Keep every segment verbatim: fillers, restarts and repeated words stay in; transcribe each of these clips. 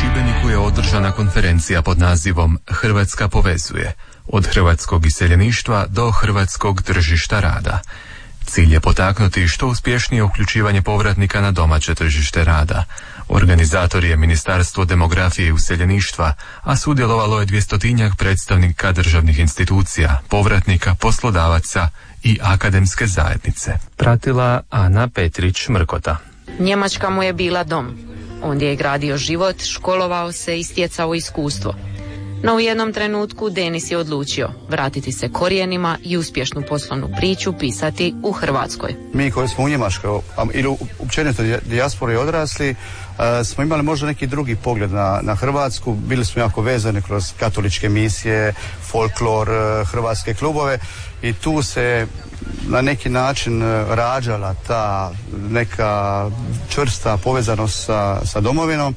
Šibeniku je održana konferencija pod nazivom Hrvatska povezuje, od hrvatskog iseljeništva do hrvatskog tržišta rada. Cilj je potaknuti što uspješnije uključivanje povratnika na domaće tržište rada. Organizator je Ministarstvo demografije i useljeništva, a sudjelovalo je dvjestotinjak predstavnika državnih institucija, povratnika, poslodavaca i akademske zajednice. Pratila Ana Petrić-Mrkota. Njemačka mu je bila dom. Ondje je gradio život, školovao se i stjecao iskustvo. No u jednom trenutku Denis je odlučio vratiti se korijenima i uspješnu poslovnu priču pisati u Hrvatskoj. Mi koji smo u Njemačkoj ili općenito dijaspori odrasli smo imali možda neki drugi pogled na, na Hrvatsku. Bili smo jako vezani kroz katoličke misije, folklor, hrvatske klubove i tu se na neki način rađala ta neka čvrsta povezanost sa, sa domovinom.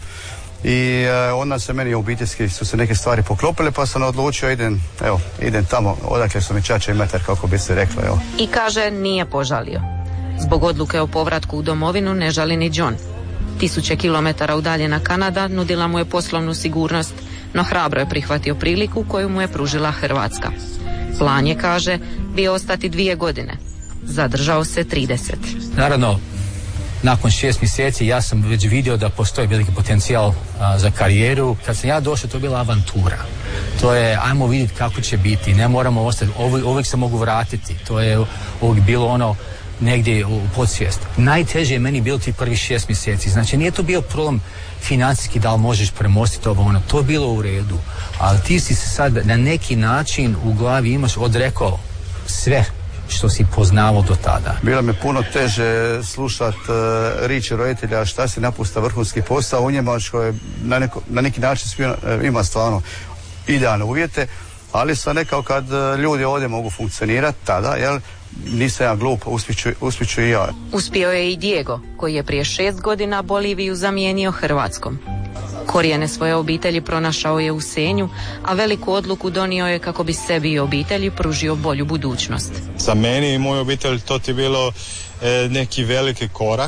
I onda se meni obiteljski su se neke stvari poklopile, pa sam odlučio idem, evo, idem tamo odakle su mi čača i metar, kako bi se reklo. Evo. I kaže nije požalio. Zbog odluke o povratku u domovinu ne žali ni John. Tisuće kilometara udaljena Kanada nudila mu je poslovnu sigurnost, no hrabro je prihvatio priliku koju mu je pružila Hrvatska. Plan je, kaže, bio ostati dvije godine. Zadržao se trideset. Naravno, nakon šest mjeseci ja sam već vidio da postoji veliki potencijal a, za karijeru. Kad sam ja došao, to je bila avantura. To je, ajmo vidjeti kako će biti, ne moramo ostati, uvijek, uvijek se mogu vratiti. To je uvijek bilo ono negdje u podsvijest. Najteže je meni bilo ti prvi šest mjeseci. Znači nije to bio problem financijski da li možeš premostiti ovo ono, to je bilo u redu. Ali ti si se sad na neki način u glavi imaš odrekao sve što si poznavao do tada. Bilo mi puno teže slušat uh, riječi roditelja šta si napusta vrhunski posao u Njemačkoj, na, neko, na neki način smio, uh, ima stvarno idealne uvjete, ali sam rekao kad uh, ljudi ovdje mogu funkcionirati tada, jel, nisam ja glup, uspjeću, uspjeću i ja. Uspio je i Diego, koji je prije šest godina Boliviju zamijenio Hrvatskom. Korijene svoje obitelji pronašao je u Senju, a veliku odluku donio je kako bi sebi i obitelji pružio bolju budućnost. Za meni i moju obitelj to ti bilo e, neki veliki korak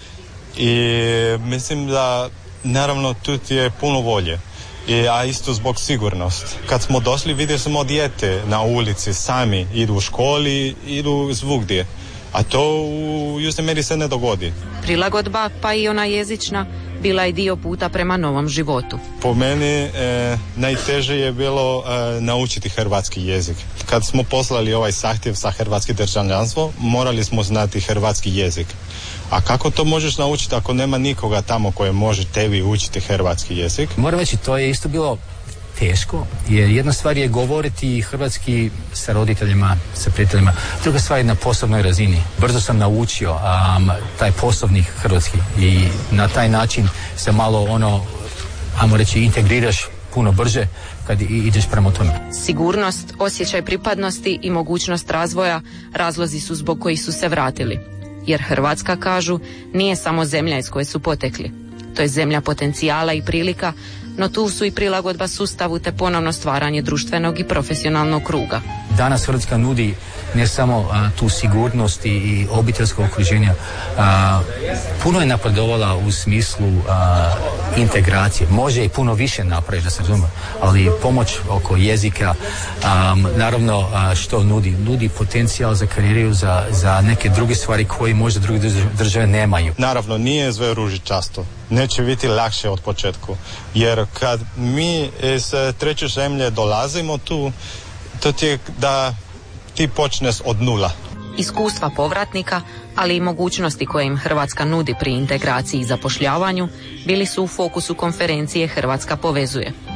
i mislim da naravno tu ti je puno volje. I, a isto zbog sigurnost. Kad smo došli vidjeli smo dijete na ulici sami, idu u školi, idu svugdje. A to u Južnoj Americi se ne dogodi. Prilagodba, pa i ona jezična, bila je dio puta prema novom životu. Po meni e, najteže je bilo e, naučiti hrvatski jezik. Kad smo poslali ovaj zahtjev za hrvatski državljanstvo, morali smo znati hrvatski jezik. A kako to možeš naučiti ako nema nikoga tamo koji može tebi učiti hrvatski jezik? Moram reći, to je isto bilo teško, jer jedna stvar je govoriti hrvatski sa roditeljima, sa prijateljima, druga stvar je na poslovnoj razini. Brzo sam naučio um, taj poslovni hrvatski i na taj način se malo ono, ajmo reći, integriraš puno brže kad ideš prema tome. Sigurnost, osjećaj pripadnosti i mogućnost razvoja razlozi su zbog kojih su se vratili. Jer Hrvatska, kažu, nije samo zemlja iz koje su potekli. To je zemlja potencijala i prilika, no tu su i prilagodba sustavu te ponovno stvaranje društvenog i profesionalnog kruga. Danas Hrvatska nudi ne samo a, tu sigurnost i, i obiteljsko okruženje, a, puno je napredovala u smislu a, integracije. Može i puno više napraviti, da se razume, ali pomoć oko jezika, a, naravno a, što nudi? Nudi potencijal za karijeru, za, za neke druge stvari koje možda druge države nemaju. Naravno, nije sve ružičasto. Neće biti lakše od početku. Jer kad mi iz treće zemlje dolazimo tu, to ti je da ti počneš od nula. Iskustva povratnika, ali i mogućnosti koje im Hrvatska nudi pri integraciji i zapošljavanju, bili su u fokusu konferencije Hrvatska povezuje.